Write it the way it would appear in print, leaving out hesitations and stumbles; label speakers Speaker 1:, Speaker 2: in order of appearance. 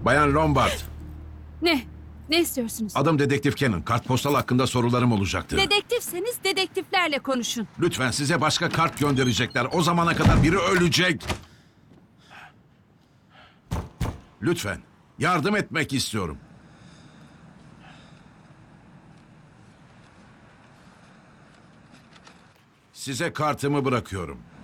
Speaker 1: Bayan Lombard,
Speaker 2: Ne? Ne istiyorsunuz?
Speaker 1: adım Dedektif Cannon. Kartpostal hakkında sorularım olacaktı.
Speaker 2: Dedektifseniz dedektiflerle konuşun.
Speaker 1: Lütfen, size başka kart gönderecekler. O zamana kadar biri ölecek. Lütfen, yardım etmek istiyorum. Size kartımı bırakıyorum.